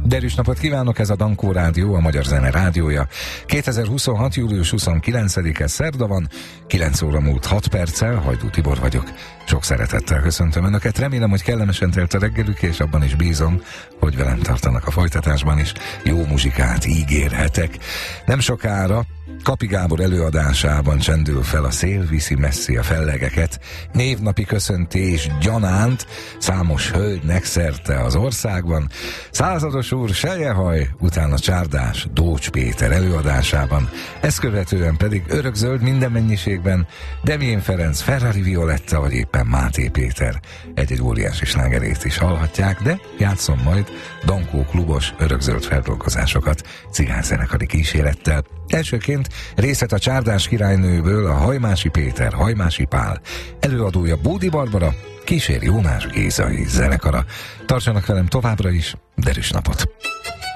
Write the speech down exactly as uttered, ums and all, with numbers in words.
Derűs napot kívánok, ez a Dankó Rádió, a Magyar Zene rádiója. kétezer-huszonhat. július huszonkilencedike szerda van, kilenc óra múlt hat perccel, Hajdú Tibor vagyok. Sok szeretettel köszöntöm Önöket, remélem, hogy kellemesen telt a reggelük, és abban is bízom, hogy velem tartanak a folytatásban is. Jó muzsikát ígérhetek. Nem sokára Kapi Gábor előadásában csendül fel A szél viszi messzi a fellegeket. Névnapi köszöntés gyanánt számos hölgynek szerte az országban. Százados úr Selyehaj, utána Csárdás Dócs Péter előadásában. Ezt követően pedig örökzöld minden mennyiségben Demjén Ferenc, Ferrari Violetta vagy éppen Máté Péter egy-egy óriási slágerét is hallhatják, de játszom majd Dankó klubos örökzöld feldolgozásokat cigányzenekari kísérettel. Elsőként részlet a Csárdás királynőből a Hajmási Péter, Hajmási Pál, előadója Bódi Barbara, kísér Jónás Gézai zenekara. Tartsanak velem továbbra is, derűs napot!